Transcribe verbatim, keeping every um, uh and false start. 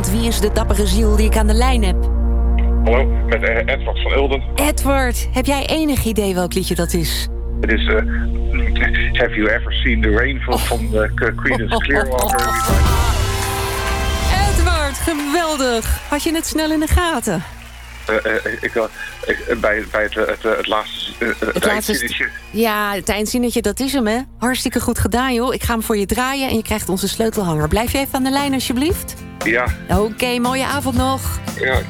Want wie is de dappere ziel die ik aan de lijn heb? Hallo, met uh, Edward van Ulden. Edward, heb jij enig idee welk liedje dat is? Het is... Uh, have you ever seen the rainfall oh. van de Creedence Clearwater? Edward, geweldig. Had je het snel in de gaten? Uh, uh, ik, uh, ik, bij bij het, het, het laatste uh, het, het laatste Ja, het eindzinnetje, dat is hem, hè? Hartstikke goed gedaan, joh. Ik ga hem voor je draaien en je krijgt onze sleutelhanger. Blijf je even aan de lijn, alsjeblieft? Ja. Oké, okay, mooie avond nog. Ja,